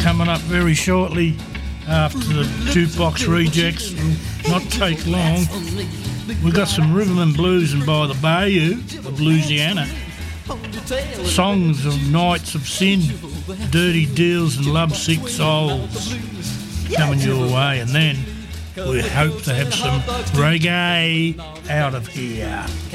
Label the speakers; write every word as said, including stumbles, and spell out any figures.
Speaker 1: coming up very shortly after the Jukebox Rejects. Will not take long. We've got some Riverman Blues and By the Bayou of Louisiana. Songs of Nights of Sin, Dirty Deals and Lovesick Souls coming your way. And then we hope to have some reggae out of here.